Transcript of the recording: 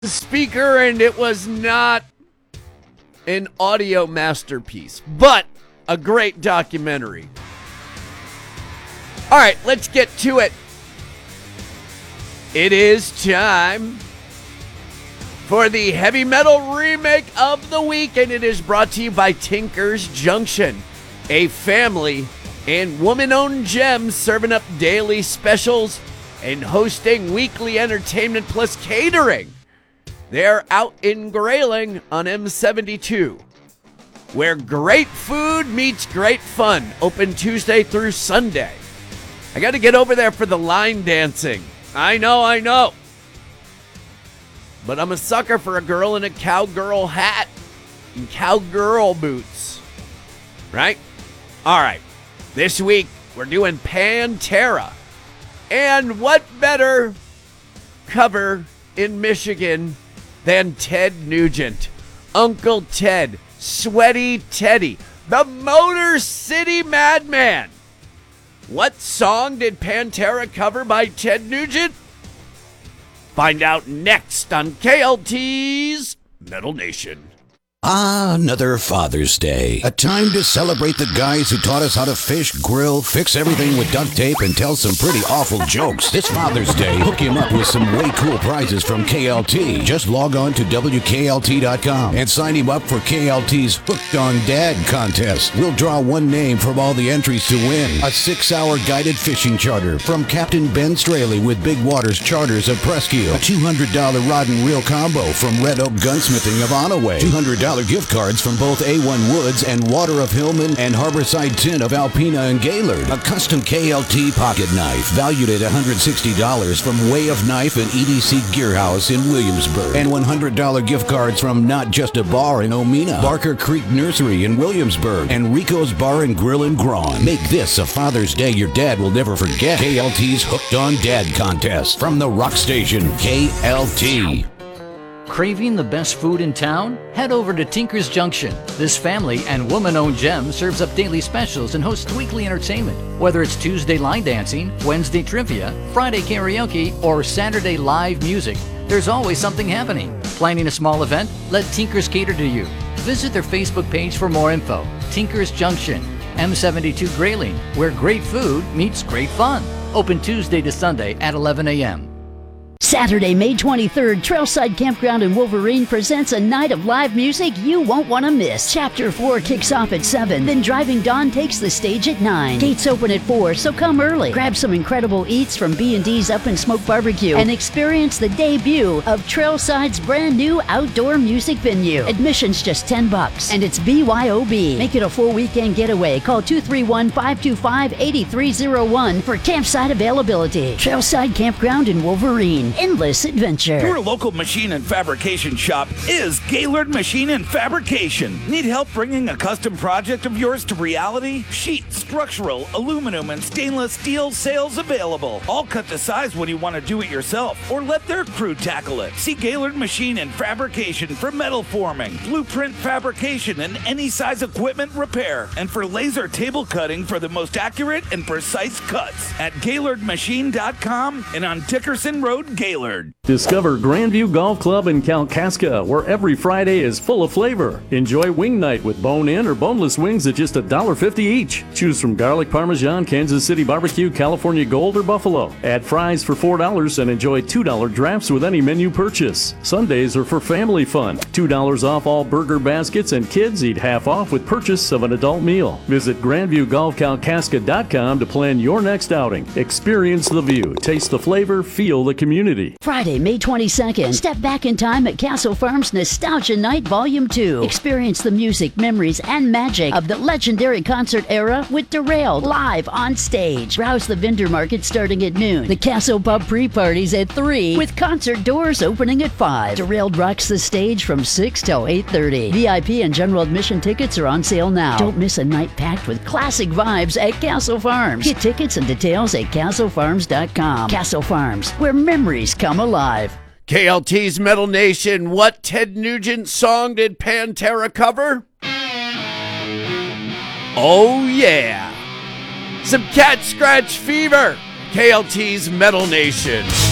speaker, and it was not an audio masterpiece, but a great documentary. All right, let's get to it. It is time for the heavy metal remake of the week, and it is brought to you by Tinker's Junction, a family and woman-owned gem serving up daily specials and hosting weekly entertainment plus catering. They're out in Grayling on M72, where great food meets great fun. Open Tuesday through Sunday. I got to get over there for the line dancing. I know. But I'm a sucker for a girl in a cowgirl hat and cowgirl boots. Right? All right. This week, we're doing Pantera. And what better cover in Michigan than Ted Nugent? Uncle Ted, Sweaty Teddy, the Motor City Madman. What song did Pantera cover by Ted Nugent? Find out next on KLT's Metal Nation. Ah, another Father's Day. A time to celebrate the guys who taught us how to fish, grill, fix everything with duct tape, and tell some pretty awful jokes. This Father's Day, hook him up with some way cool prizes from KLT. Just log on to WKLT.com and sign him up for KLT's Hooked on Dad contest. We'll draw one name from all the entries to win. A 6-hour guided fishing charter from Captain Ben Straley with Big Waters Charters of Presque. A $200 rod and reel combo from Red Oak Gunsmithing of Onaway. $200 gift cards from both A1 Woods and Water of Hillman and Harborside Tin of Alpena and Gaylord. A custom KLT pocket knife valued at $160 from Way of Knife and EDC Gear House in Williamsburg. And $100 gift cards from Not Just a Bar in Omena, Barker Creek Nursery in Williamsburg, and Rico's Bar and Grill in Grawn. Make this a Father's Day your dad will never forget. KLT's Hooked on Dad contest from the rock station KLT. Craving the best food in town? Head over to Tinker's Junction. This family and woman-owned gem serves up daily specials and hosts weekly entertainment. Whether it's Tuesday line dancing, Wednesday trivia, Friday karaoke, or Saturday live music, there's always something happening. Planning a small event? Let Tinker's cater to you. Visit their Facebook page for more info. Tinker's Junction, M72 Grayling, where great food meets great fun. Open Tuesday to Sunday at 11 a.m. Saturday, May 23rd, Trailside Campground in Wolverine presents a night of live music you won't want to miss. Chapter 4 kicks off at 7, then Driving Dawn takes the stage at 9. Gates open at 4, so come early. Grab some incredible eats from B&D's Up and Smoke Barbecue and experience the debut of Trailside's brand new outdoor music venue. Admission's just $10, and it's BYOB. Make it a full weekend getaway. Call 231-525-8301 for campsite availability. Trailside Campground in Wolverine. Endless adventure. Your local machine and fabrication shop is Gaylord Machine and Fabrication. Need help bringing a custom project of yours to reality? Sheet, structural, aluminum, and stainless steel sales available. All cut to size when you want to do it yourself or let their crew tackle it. See Gaylord Machine and Fabrication for metal forming, blueprint fabrication, and any size equipment repair, and for laser table cutting for the most accurate and precise cuts at GaylordMachine.com and on Dickerson Road, Gaylord. Discover Grandview Golf Club in Kalkaska, where every Friday is full of flavor. Enjoy wing night with bone-in or boneless wings at just $1.50 each. Choose from garlic parmesan, Kansas City barbecue, California Gold, or buffalo. Add fries for $4 and enjoy $2 drafts with any menu purchase. Sundays are for family fun. $2 off all burger baskets, and kids eat half off with purchase of an adult meal. Visit GrandviewGolfKalkaska.com to plan your next outing. Experience the view, taste the flavor, feel the community. Friday, May 22nd, step back in time at Castle Farms Nostalgia Night Volume 2. Experience the music, memories, and magic of the legendary concert era with Derailed live on stage. Browse the vendor market starting at noon. The Castle Pub pre-parties at 3 with concert doors opening at 5. Derailed rocks the stage from 6 till 8:30. VIP and general admission tickets are on sale now. Don't miss a night packed with classic vibes at Castle Farms. Get tickets and details at CastleFarms.com. Castle Farms, where memories come alive. KLT's Metal Nation. What Ted Nugent song did Pantera cover? Oh yeah, some Cat Scratch Fever. KLT's Metal Nation.